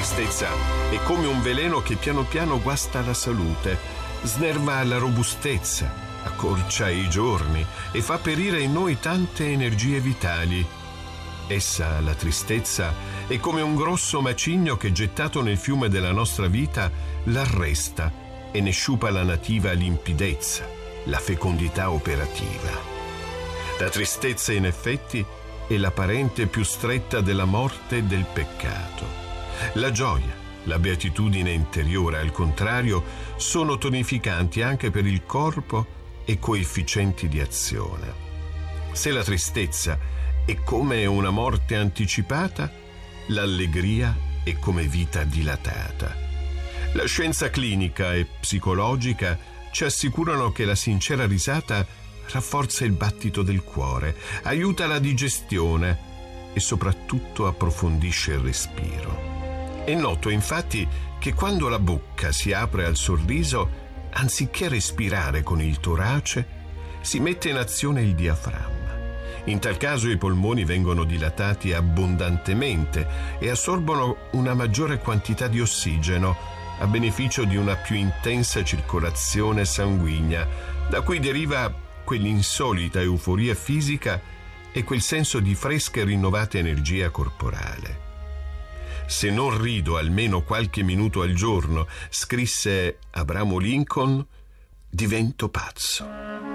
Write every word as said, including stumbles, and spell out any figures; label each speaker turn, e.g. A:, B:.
A: tristezza è come un veleno che piano piano guasta la salute, snerva la robustezza, accorcia i giorni e fa perire in noi tante energie vitali. Essa, la tristezza, è come un grosso macigno che, gettato nel fiume della nostra vita, l'arresta e ne sciupa la nativa limpidezza, la fecondità operativa. La tristezza, in effetti, è la parente più stretta della morte e del peccato. La gioia, la beatitudine interiore, al contrario, sono tonificanti anche per il corpo e coefficienti di azione. Se la tristezza è come una morte anticipata, l'allegria è come vita dilatata. La scienza clinica e psicologica ci assicurano che la sincera risata rafforza il battito del cuore, aiuta la digestione e soprattutto approfondisce il respiro. È noto infatti che quando la bocca si apre al sorriso, anziché respirare con il torace, si mette in azione il diaframma. In tal caso i polmoni vengono dilatati abbondantemente e assorbono una maggiore quantità di ossigeno a beneficio di una più intensa circolazione sanguigna, da cui deriva quell'insolita euforia fisica e quel senso di fresca e rinnovata energia corporale. Se non rido almeno qualche minuto al giorno, scrisse Abramo Lincoln, divento pazzo.